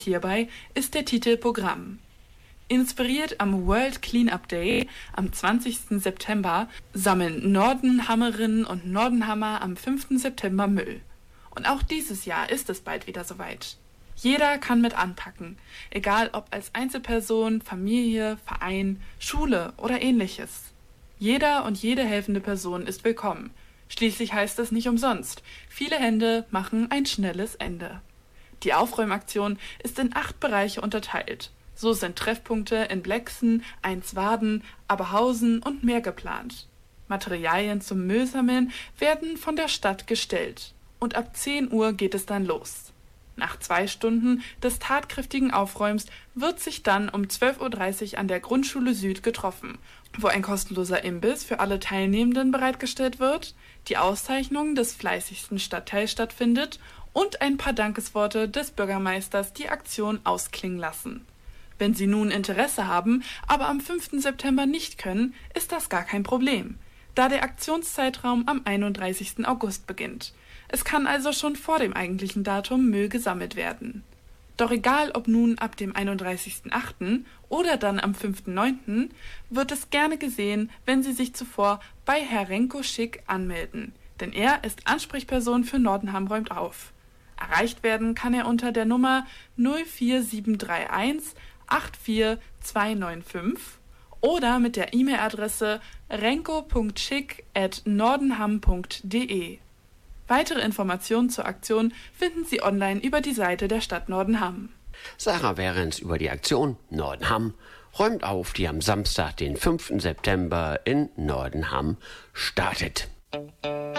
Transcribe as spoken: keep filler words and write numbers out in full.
Hierbei ist der Titel Programm. Inspiriert am World Cleanup Day am zwanzigsten September sammeln Nordenhammerinnen und Nordenhammer am fünften September Müll. Und auch dieses Jahr ist es bald wieder soweit. Jeder kann mit anpacken, egal ob als Einzelperson, Familie, Verein, Schule oder ähnliches. Jeder und jede helfende Person ist willkommen. Schließlich heißt es nicht umsonst: Viele Hände machen ein schnelles Ende. Die Aufräumaktion ist in acht Bereiche unterteilt. So sind Treffpunkte in Blexen, Einswarden, Aberhausen und mehr geplant. Materialien zum Müllsammeln werden von der Stadt gestellt. Und ab zehn Uhr geht es dann los. Nach zwei Stunden des tatkräftigen Aufräumens wird sich dann um zwölf Uhr dreißig an der Grundschule Süd getroffen, wo ein kostenloser Imbiss für alle Teilnehmenden bereitgestellt wird, die Auszeichnung des fleißigsten Stadtteils stattfindet und ein paar Dankesworte des Bürgermeisters die Aktion ausklingen lassen. Wenn Sie nun Interesse haben, aber am fünften September nicht können, ist das gar kein Problem, da der Aktionszeitraum am einunddreißigsten August beginnt. Es kann also schon vor dem eigentlichen Datum Müll gesammelt werden. Doch egal ob nun ab dem einunddreißigsten achten oder dann am fünften neunten wird es gerne gesehen, wenn Sie sich zuvor bei Herr Renko Schick anmelden, denn er ist Ansprechperson für Nordenham räumt auf. Erreicht werden kann er unter der Nummer null vier sieben drei eins acht vier zwei neun fünf oder mit der E-Mail-Adresse renko punkt schick at nordenham punkt de. Weitere Informationen zur Aktion finden Sie online über die Seite der Stadt Nordenham. Sarah Behrens über die Aktion Nordenham räumt auf, die am Samstag, den fünften September in Nordenham startet.